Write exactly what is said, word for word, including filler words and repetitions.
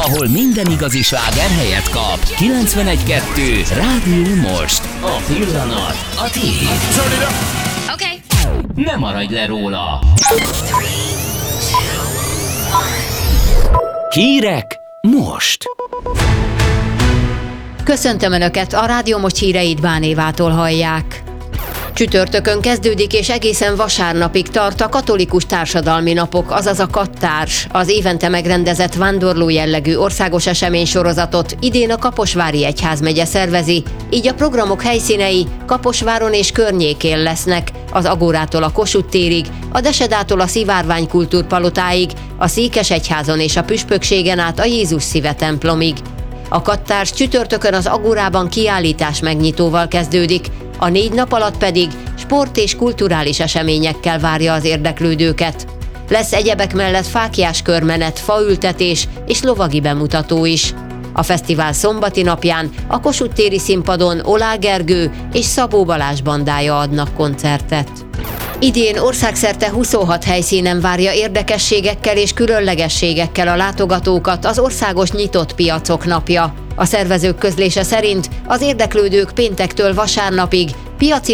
ahol minden igazi sláger helyet kap. kilencvenegy kettő Rádió Most. A pillanat a tiéd. Okay. Ne maradj le róla. Hírek most. Köszöntöm Önöket, a Rádió Most híreit Bán Évától hallják. Csütörtökön kezdődik és egészen vasárnapig tart a katolikus társadalmi napok, azaz a Kattárs. Az évente megrendezett vándorló jellegű országos eseménysorozatot idén a Kaposvári Egyházmegye szervezi, így a programok helyszínei Kaposváron és környékén lesznek, az Agórától a Kossuth térig, a Desedától a Szivárvány kultúrpalotáig, a Székesegyházon és a Püspökségen át a Jézus Szíve templomig. A Kattárs csütörtökön az Agórában kiállítás megnyitóval kezdődik, a négy nap alatt pedig sport- és kulturális eseményekkel várja az érdeklődőket. Lesz egyebek mellett fáklyás körmenet, faültetés és lovagi bemutató is. A fesztivál szombati napján a Kossuth téri színpadon Olá Gergő és Szabó Balázs bandája adnak koncertet. Idén országszerte huszonhat helyszínen várja érdekességekkel és különlegességekkel a látogatókat az Országos Nyitott Piacok napja. A szervezők közlése szerint az érdeklődők péntektől vasárnapig piaci